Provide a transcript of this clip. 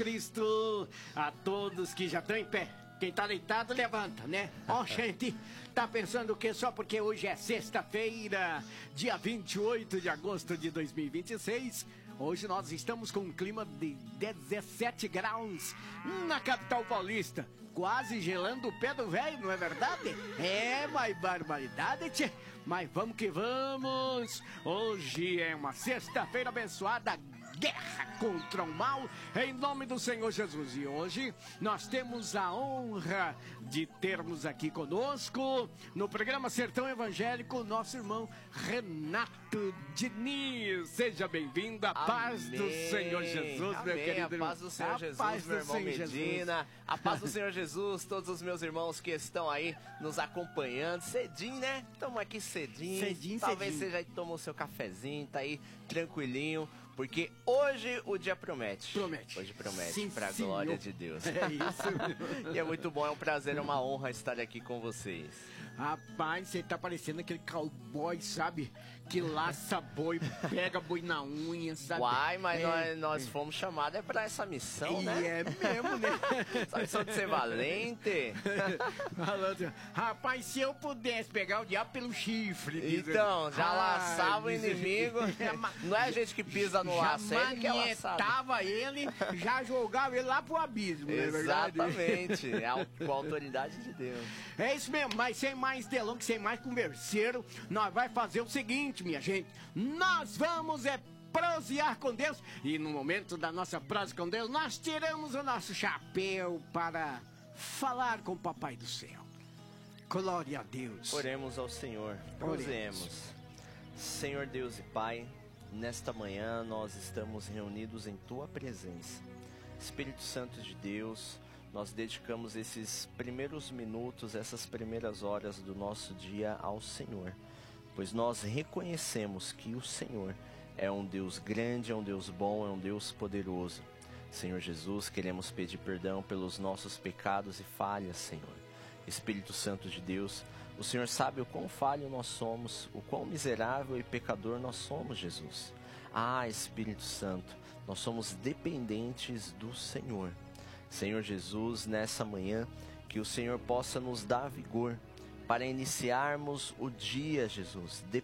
Cristo, a todos que já estão em pé. Quem tá deitado, levanta, né? Ó, gente, tá pensando o quê? Só porque hoje é sexta-feira, dia 28 de agosto de 2026. Hoje nós estamos com um clima de 17 graus na capital paulista. Quase gelando o pé do velho, não é verdade? É, mas barbaridade, tchê. Mas vamos que vamos. Hoje é uma sexta-feira abençoada. Guerra contra o mal, em nome do Senhor Jesus. E hoje nós temos a honra de termos aqui conosco, no programa Sertão Evangélico, nosso irmão Renato Diniz. Seja bem-vindo, a paz do Senhor Jesus, amém, meu querido irmão. A paz do Senhor Jesus, meu irmão Medina. A paz do Senhor Jesus, todos os meus irmãos que estão aí nos acompanhando. Cedinho, né? Estamos aqui cedinho. Talvez você já tomou seu cafezinho, tá aí tranquilinho. Porque hoje o dia promete. Hoje promete, sim, pra glória de Deus. É isso. E é muito bom, é um prazer, é uma honra estar aqui com vocês. Rapaz, você tá parecendo aquele cowboy, sabe? Que laça boi, pega boi na unha, sabe? Uai, mas nós fomos chamados pra essa missão, né? E é mesmo, né? Essa missão de ser valente. Rapaz, se eu pudesse pegar o diabo pelo chifre... Então, já laçava o inimigo. Não é a gente que pisa no laço, é ele que é laçado. Manietava ele, já jogava ele lá pro abismo, não é verdade? Exatamente, com a autoridade de Deus. É isso mesmo, mas sem mais delongas, sem mais converseiro, nós vai fazer o seguinte, minha gente. Nós vamos prosear com Deus. E no momento da nossa prosa com Deus, nós tiramos o nosso chapéu para falar com o Papai do Céu. Glória a Deus. Oremos ao Senhor. Prosemos. Senhor Deus e Pai, nesta manhã nós estamos reunidos em Tua presença. Espírito Santo de Deus, nós dedicamos esses primeiros minutos, essas primeiras horas do nosso dia ao Senhor, pois nós reconhecemos que o Senhor é um Deus grande, é um Deus bom, é um Deus poderoso. Senhor Jesus, queremos pedir perdão pelos nossos pecados e falhas, Senhor. Espírito Santo de Deus, o Senhor sabe o quão falho nós somos, o quão miserável e pecador nós somos, Jesus. Ah, Espírito Santo, nós somos dependentes do Senhor. Senhor Jesus, nessa manhã, que o Senhor possa nos dar vigor para iniciarmos o dia, Jesus,